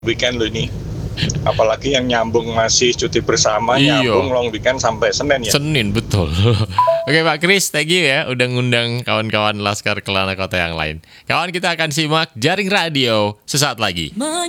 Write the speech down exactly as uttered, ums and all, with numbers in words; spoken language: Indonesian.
weekend loh ini. Apalagi yang nyambung masih cuti bersama, Iya. nyambung long weekend sampai Senin ya. Senin, betul. Oke Pak Kris, thank you ya udah ngundang kawan-kawan Laskar Kelana Kota yang lain. Kawan, kita akan simak Jaring Radio sesaat lagi.